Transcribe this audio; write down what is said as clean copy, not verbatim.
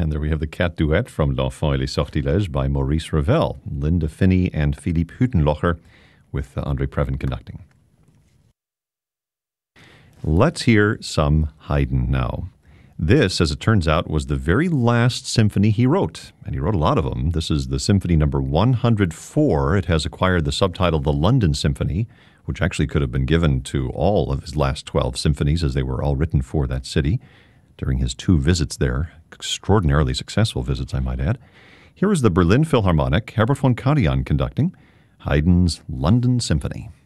And there we have the cat duet from L'Enfant et les Sortilèges by Maurice Ravel, Linda Finney and Philippe Hüttenlocher, with Andre Previn conducting. Let's hear some Haydn now. This, as it turns out, was the very last symphony he wrote, and he wrote a lot of them. This is the Symphony number 104. It has acquired the subtitle The London Symphony, which actually could have been given to all of his last 12 symphonies, as they were all written for that city during his 2 visits there. Extraordinarily successful visits, I might add. Here is the Berlin Philharmonic, Herbert von Karajan conducting Haydn's London Symphony.